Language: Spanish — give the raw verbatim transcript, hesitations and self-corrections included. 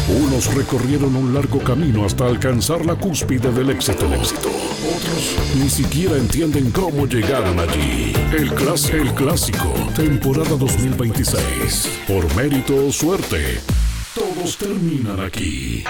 Unos recorrieron un largo camino hasta alcanzar la cúspide del éxito. Otros ni siquiera entienden cómo llegaron allí. El, clas el Clásico, temporada dos mil veintiséis. Por mérito o suerte, todos terminan aquí.